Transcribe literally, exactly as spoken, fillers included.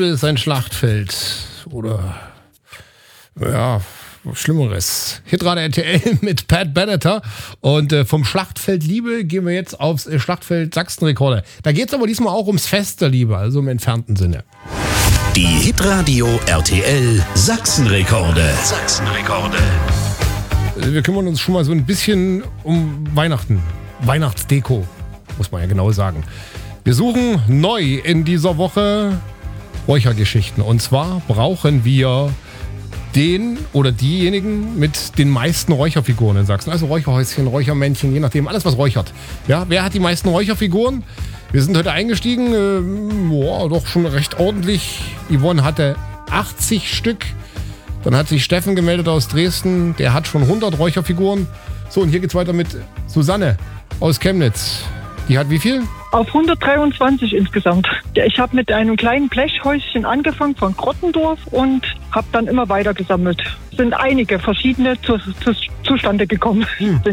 Liebe ist ein Schlachtfeld. Oder, ja, Schlimmeres. Hitrate R T L mit Pat Benatar. Und äh, vom Schlachtfeld Liebe gehen wir jetzt aufs äh, Schlachtfeld Sachsenrekorde. Da geht es aber diesmal auch ums Fest der Liebe, also im entfernten Sinne. Die Hitradio R T L Sachsenrekorde. Sachsenrekorde. Wir kümmern uns schon mal so ein bisschen um Weihnachten. Weihnachtsdeko, muss man ja genau sagen. Wir suchen neu in dieser Woche Räuchergeschichten. Und zwar brauchen wir den oder diejenigen mit den meisten Räucherfiguren in Sachsen. Also Räucherhäuschen, Räuchermännchen, je nachdem, alles was räuchert. Ja, wer hat die meisten Räucherfiguren? Wir sind heute eingestiegen, äh, boah, doch schon recht ordentlich. Yvonne hatte achtzig Stück. Dann hat sich Steffen gemeldet aus Dresden, der hat schon hundert Räucherfiguren. So, und hier geht's weiter mit Susanne aus Chemnitz. Die hat wie viel? Auf hundertdreiundzwanzig insgesamt. Ja, ich habe mit einem kleinen Blechhäuschen angefangen von Grottendorf und habe dann immer weiter gesammelt. Es sind einige verschiedene zu, zu, zustande gekommen. Hm.